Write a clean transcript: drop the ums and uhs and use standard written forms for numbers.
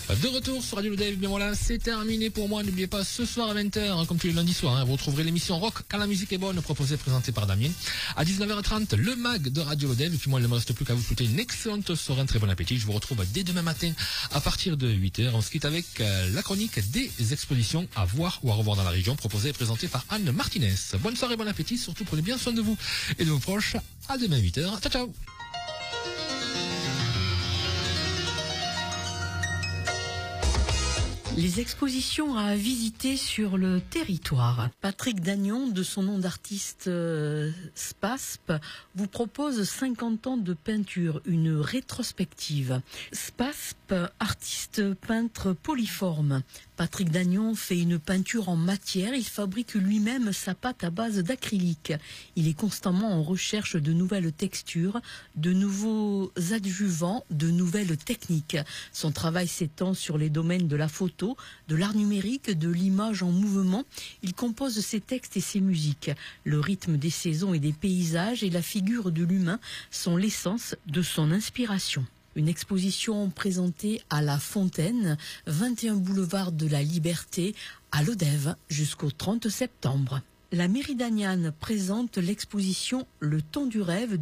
De retour sur Radio Lodève, bien voilà, c'est terminé pour moi. N'oubliez pas, ce soir à 20h, comme tous les lundis soirs, vous retrouverez l'émission Rock quand la musique est bonne, proposée et présentée par Damien. À 19h30, le mag de Radio Lodève. Et puis moi, il ne me reste plus qu'à vous souhaiter une excellente soirée, un très bon appétit. Je vous retrouve dès demain matin à partir de 8h. On se quitte avec la chronique des expositions à voir ou à revoir dans la région, proposée et présentée par Anne Martinez. Bonne soirée, bon appétit, surtout prenez bien soin de vous et de vos proches. À demain 8h. Ciao, ciao. Les expositions à visiter sur le territoire. Patrick Dagnon, de son nom d'artiste Spasp, vous propose 50 ans de peinture, une rétrospective. Spasp, artiste peintre polyforme. Patrick Dagnon fait une peinture en matière, il fabrique lui-même sa pâte à base d'acrylique. Il est constamment en recherche de nouvelles textures, de nouveaux adjuvants, de nouvelles techniques. Son travail s'étend sur les domaines de la photo, de l'art numérique, de l'image en mouvement. Il compose ses textes et ses musiques. Le rythme des saisons et des paysages et la figure de l'humain sont l'essence de son inspiration. Une exposition présentée à La Fontaine, 21 boulevard de la Liberté, à Lodève, jusqu'au 30 septembre. La Méridaniane présente l'exposition Le Temps du rêve